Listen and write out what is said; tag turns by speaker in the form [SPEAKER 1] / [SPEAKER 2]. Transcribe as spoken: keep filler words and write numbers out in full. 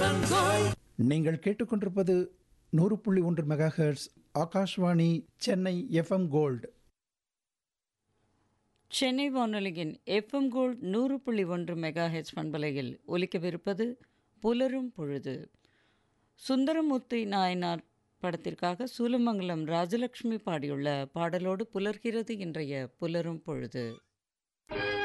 [SPEAKER 1] நீங்கள் கேட்டுக்கொண்டிருப்பது நூறு புள்ளி ஒன்று mega hertz Akashvani Chennai FM gold.
[SPEAKER 2] Chennai வானொலியின் எஃப்எம் கோல்ட் நூறு புள்ளி ஒன்று மெகா ஹெச் பண்பலையில் ஒலிக்கவிருப்பது புலரும் பொழுது. சுந்தரமூர்த்தி நாயனார் படத்திற்காக சூலமங்கலம் ராஜலட்சுமி பாடியுள்ள பாடலோடு புலர்கிறது இன்றைய புலரும் பொழுது.